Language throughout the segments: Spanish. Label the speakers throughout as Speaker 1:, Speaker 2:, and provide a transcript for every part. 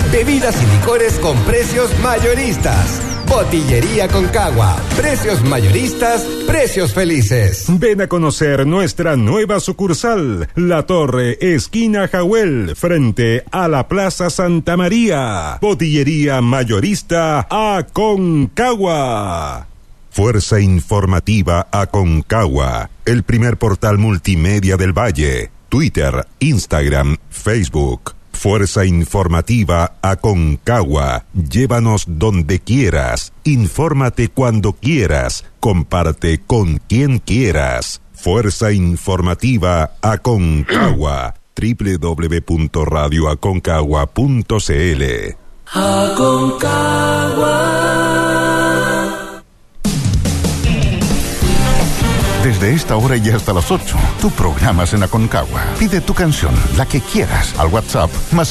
Speaker 1: Bebidas y licores con precios mayoristas. Botillería Concagua. Precios mayoristas, precios felices.
Speaker 2: Ven a conocer nuestra nueva sucursal, La Torre, esquina Jahuel, frente a la Plaza Santa María. Botillería mayorista Aconcagua. Fuerza informativa Aconcagua, el primer portal multimedia del Valle. Twitter, Instagram, Facebook. Fuerza informativa Aconcagua. Llévanos donde quieras. Infórmate cuando quieras. Comparte con quien quieras. Fuerza informativa Aconcagua. www.radioaconcagua.cl.
Speaker 3: Aconcagua.
Speaker 4: Desde esta hora y hasta las 8, tu programas en Aconcagua. Pide tu canción, la que quieras, al WhatsApp más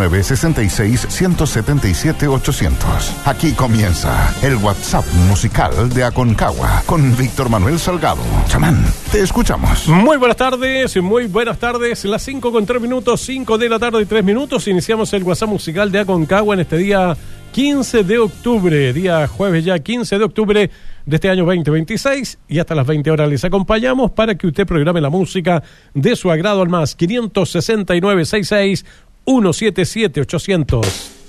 Speaker 4: 569-66-177-800. Aquí comienza el WhatsApp musical de Aconcagua con Víctor Manuel Salgado. Chamán, te escuchamos.
Speaker 5: Muy buenas tardes. Las 5:03, 5 de la tarde y 3 minutos. Iniciamos el WhatsApp musical de Aconcagua en este día 15 de octubre, día jueves ya 15 de octubre de este año 2026, y hasta las 20 horas les acompañamos para que usted programe la música de su agrado al más 569-66-177-800.